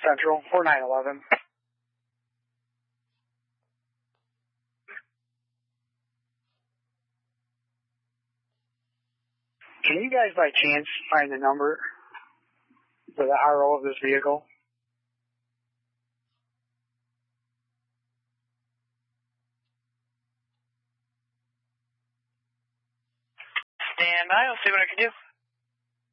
Central, 4911. Can you guys by chance find the number for the RO of this vehicle? Stand by, I'll see what I can do.